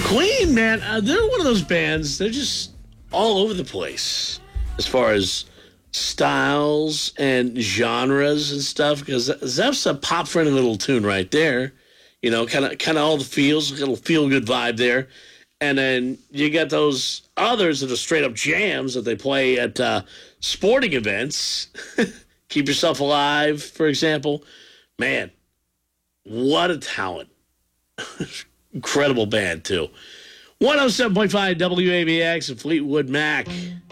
Queen, man, they're one of those bands. They're just all over the place as far as styles and genres and stuff. Because that's a pop-friendly little tune right there. You know, kind of all the feels, a little feel-good vibe there. And then you got those others that are straight-up jams that they play at sporting events. Keep Yourself Alive, for example. Man, what a talent. Incredible band, too. 107.5 WABX and Fleetwood Mac.